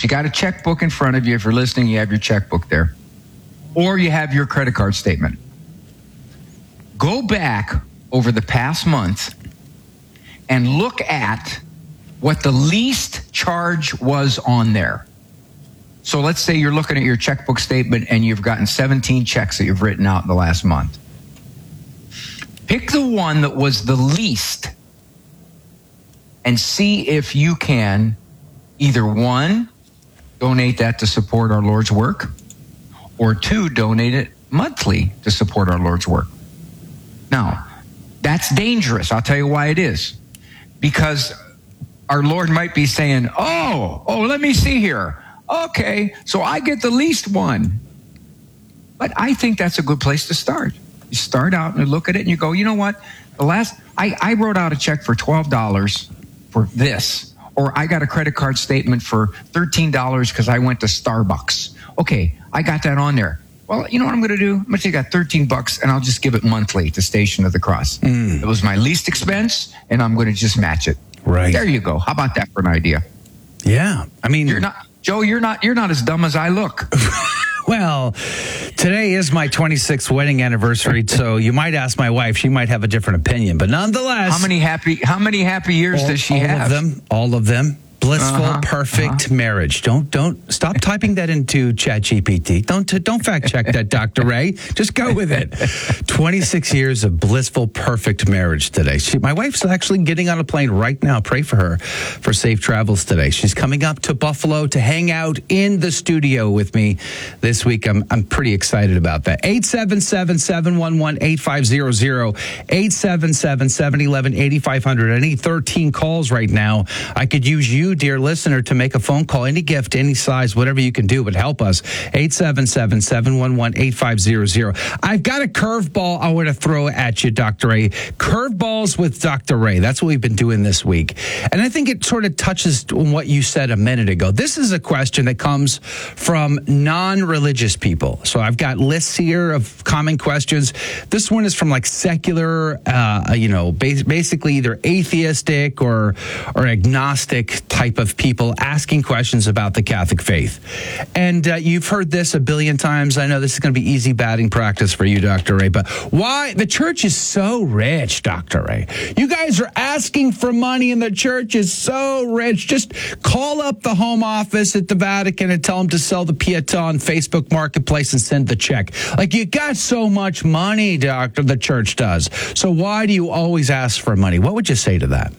you got a checkbook in front of you, if you're listening, you have your checkbook there. Or you have your credit card statement. Go back over the past month and look at what the least charge was on there. So let's say you're looking at your checkbook statement and you've gotten 17 checks that you've written out in the last month. Pick the one that was the least and see if you can either, one, donate that to support our Lord's work, or two, donate it monthly to support our Lord's work. Now, that's dangerous. I'll tell you why it is. Because our Lord might be saying, oh, let me see here. Okay, so I get the least one. But I think that's a good place to start. You start out and you look at it and you go, you know what? I wrote out a check for $12 for this. Or I got a credit card statement for $13 because I went to Starbucks. Okay, I got that on there. Well, you know what I'm going to do? I'm going to take that $13 and I'll just give it monthly to Station of the Cross. It was my least expense, and I'm going to just match it. Right. There you go. How about that for an idea? Yeah. I mean, Joe, you're not as dumb as I look. Well, today is my 26th wedding anniversary, so you might ask my wife. She might have a different opinion, but nonetheless. How many happy years does she have? All of them. Blissful, perfect marriage. Don't stop typing that into ChatGPT. Don't fact check that, Dr. Ray. Just go with it. 26 years of blissful, perfect marriage today. My wife's actually getting on a plane right now. Pray for her for safe travels today. She's coming up to Buffalo to hang out in the studio with me this week. I'm pretty excited about that. 877-711-8500. 877-711-8500. I need 13 calls right now. I could use you, dear listener, to make a phone call, any gift, any size, whatever you can do, but help us. 877-711-8500. I've got a curveball I want to throw at you, Dr. Ray. Curveballs with Dr. Ray. That's what we've been doing this week. And I think it sort of touches on what you said a minute ago. This is a question that comes from non-religious people. So I've got lists here of common questions. This one is from like secular, basically either atheistic or agnostic type of people asking questions about the Catholic faith. And you've heard this a billion times. I know this is going to be easy batting practice for you, Dr. Ray, but why? The church is so rich, Dr. Ray. You guys are asking for money and the church is so rich. Just call up the home office at the Vatican and tell them to sell the Pietà on Facebook Marketplace and send the check. Like, you got so much money, Doctor, the church does. So why do you always ask for money? What would you say to that?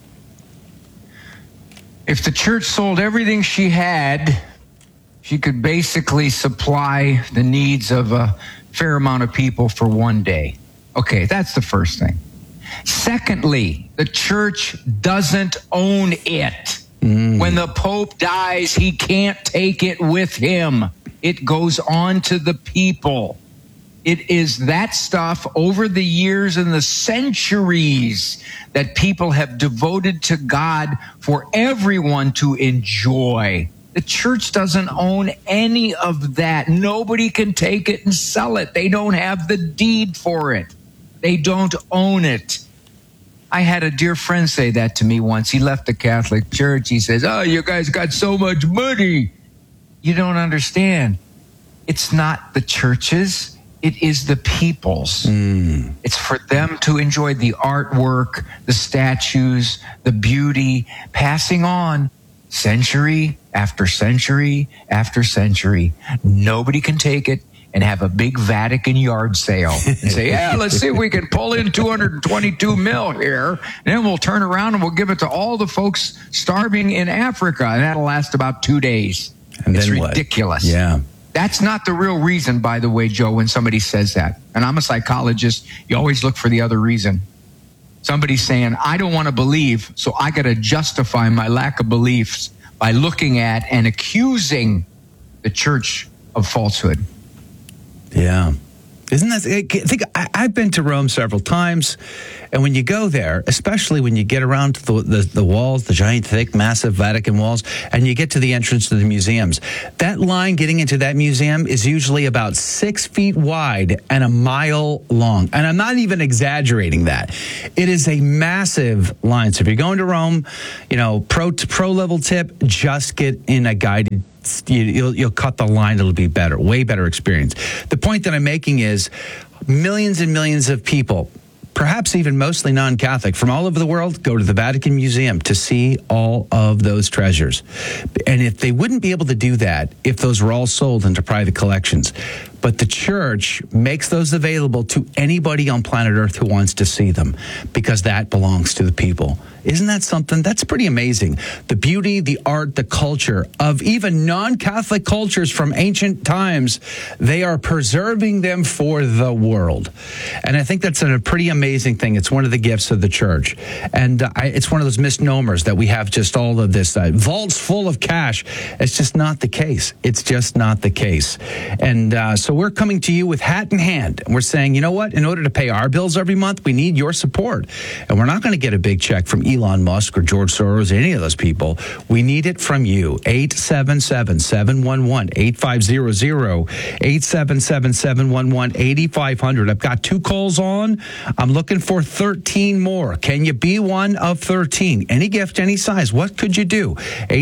If the church sold everything she had, she could basically supply the needs of a fair amount of people for one day. Okay, that's the first thing. Secondly, the church doesn't own it. When the Pope dies, he can't take it with him. It goes on to the people. It is that stuff over the years and the centuries that people have devoted to God for everyone to enjoy. The church doesn't own any of that. Nobody can take it and sell it. They don't have the deed for it. They don't own it. I had a dear friend say that to me once. He left the Catholic Church. He says, "Oh, you guys got so much money." You don't understand. It's not the church's. It is the people's. It's for them to enjoy the artwork, the statues, the beauty, passing on century after century after century. Nobody can take it and have a big Vatican yard sale and say, yeah, let's see if we can pull in 222 mil here. And then we'll turn around and we'll give it to all the folks starving in Africa. And that'll last about 2 days. And it's ridiculous. What? Yeah. That's not the real reason, by the way, Joe, when somebody says that. And I'm a psychologist. You always look for the other reason. Somebody's saying, I don't want to believe, so I got to justify my lack of beliefs by looking at and accusing the church of falsehood. Yeah. Isn't that? I've been to Rome several times, and when you go there, especially when you get around to the walls, the giant, thick, massive Vatican walls, and you get to the entrance to the museums, that line getting into that museum is usually about 6 feet wide and a mile long. And I'm not even exaggerating that. It is a massive line. So if you're going to Rome, pro level tip, just get in a guided. You'll cut the line. It'll be better, way better experience. The point that I'm making is millions and millions of people, perhaps even mostly non-Catholic, from all over the world, go to the Vatican Museum to see all of those treasures. And if they wouldn't be able to do that if those were all sold into private collections. But the church makes those available to anybody on planet Earth who wants to see them, because that belongs to the people. Isn't that something? That's pretty amazing. The beauty, the art, the culture of even non-Catholic cultures from ancient times, they are preserving them for the world. And I think that's a pretty amazing thing. It's one of the gifts of the church. And it's one of those misnomers that we have just all of this vaults full of cash. It's just not the case. It's just not the case. And so we're coming to you with hat in hand. And we're saying, you know what? In order to pay our bills every month, we need your support. And we're not going to get a big check from Elon Musk or George Soros or any of those people. We need it from you. 877-711-8500. 877-711-8500. I've got 2 calls on. I'm looking for 13 more. Can you be one of 13? Any gift, any size. What could you do?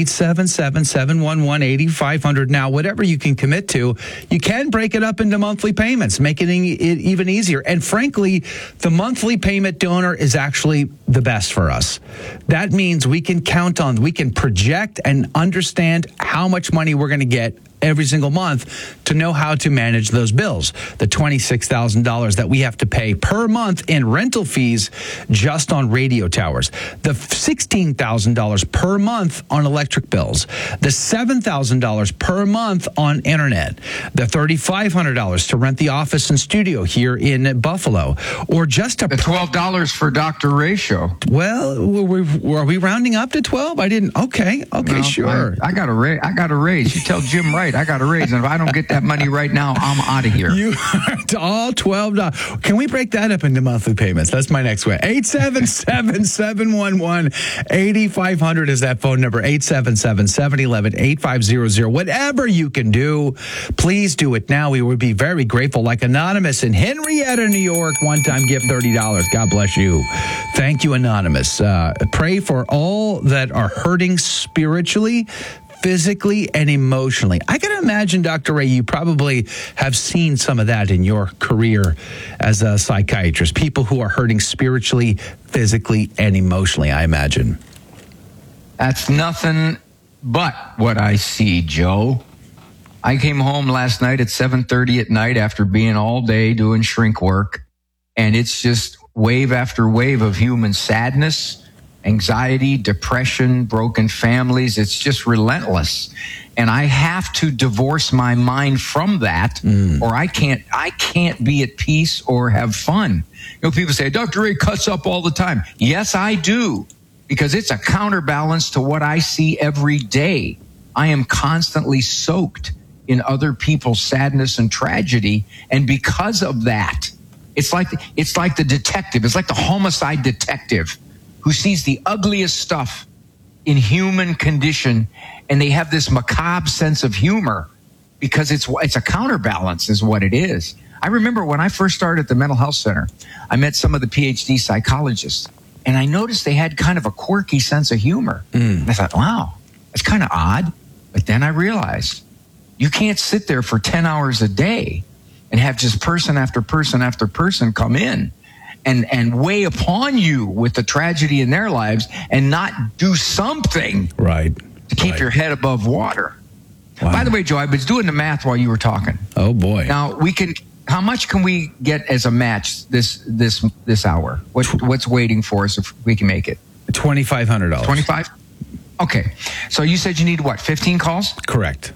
877-711-8500. Now, whatever you can commit to, you can break it up into monthly payments, making it even easier. And frankly, the monthly payment donor is actually the best for us. That means we can project and understand how much money we're going to get every single month to know how to manage those bills. The $26,000 that we have to pay per month in rental fees just on radio towers. The $16,000 per month on electric bills. The $7,000 per month on internet. The $3,500 to rent the office and studio here in Buffalo. Or just the $12 for Dr. Ray show. Well, are we rounding up to 12? I didn't. Okay, no, sure. I got a raise. You tell Jim right. I got a raise, and if I don't get that money right now, I'm out of here. You are all $12. Can we break that up into monthly payments? That's my next one. 877-711-8500 is that phone number. 877-711-8500. Whatever you can do, please do it now. We would be very grateful. Like Anonymous in Henrietta, New York, one-time gift $30. God bless you. Thank you, Anonymous. Pray for all that are hurting spiritually, physically, and emotionally. I can imagine, Dr. Ray, you probably have seen some of that in your career as a psychiatrist. People who are hurting spiritually, physically, and emotionally, I imagine. That's nothing but what I see, Joe. I came home last night at 7:30 at night after being all day doing shrink work, and it's just wave after wave of human sadness, anxiety, depression, broken families. It's just relentless. And I have to divorce my mind from that, or I can't be at peace or have fun. People say, Dr. Ray cuts up all the time. Yes, I do, because it's a counterbalance to what I see every day. I am constantly soaked in other people's sadness and tragedy. And because of that, it's like the detective. It's like the homicide detective who sees the ugliest stuff in human condition, and they have this macabre sense of humor because it's a counterbalance is what it is. I remember when I first started at the mental health center, I met some of the PhD psychologists, and I noticed they had kind of a quirky sense of humor. And I thought, wow, that's kind of odd. But then I realized you can't sit there for 10 hours a day and have just person after person after person come in and weigh upon you with the tragedy in their lives and not do something to keep your head above water. Wow. By the way, Joe, I was doing the math while you were talking. Oh boy! Now how much can we get as a match this hour? What's waiting for us if we can make it? $2,500. 25. Okay, so you said you need what? 15 calls? Correct.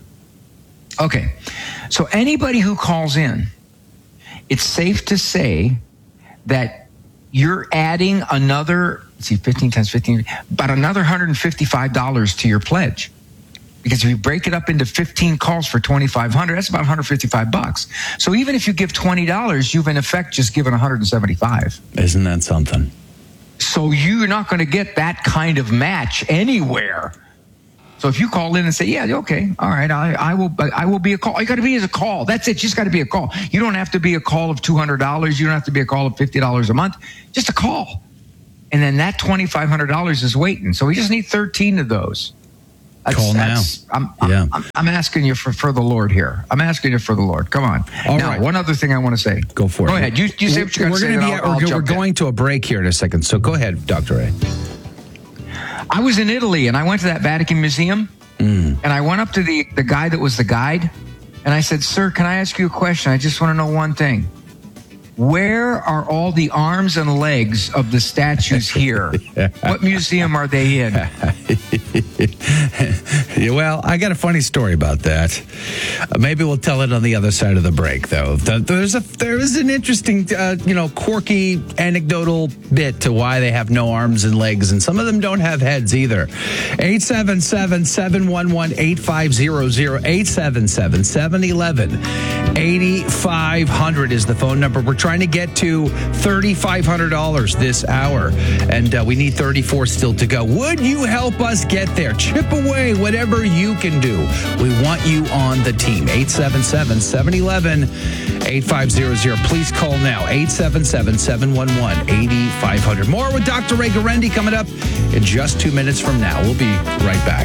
Okay, so anybody who calls in, it's safe to say that you're adding another, 15 times 15, about another $155 to your pledge. Because if you break it up into 15 calls for $2,500, that's about $155. So even if you give $20, you've in effect just given $175. Isn't that something? So you're not going to get that kind of match anywhere. So if you call in and say, yeah, okay, all right, I will be a call. All you got to be is a call. That's it. Just got to be a call. You don't have to be a call of $200. You don't have to be a call of $50 a month. Just a call. And then that $2,500 is waiting. So we just need 13 of those. Call now. I'm asking you for the Lord here. I'm asking you for the Lord. Come on. All now, right. One other thing I want to say. Go for it. Go ahead. You say what you got to say. We're going to a break here in a second. So go ahead, Dr. A. I was in Italy and I went to that Vatican Museum and I went up to the guy that was the guide and I said, sir, can I ask you a question? I just want to know one thing. Where are all the arms and legs of the statues here? What museum are they in? Well, I got a funny story about that. Maybe we'll tell it on the other side of the break, though. There is an interesting, quirky, anecdotal bit to why they have no arms and legs, and some of them don't have heads either. 877-711-8500, 877-711-8500 is the phone number. We're trying to get to $3,500 this hour, and we need 34 still to go. Would you help us get there? Chip away, whatever you can do. We want you on the team. 877-711-8500. Please call now. 877-711-8500. More with Dr. Ray Guarendi coming up in just 2 minutes from now. We'll be right back.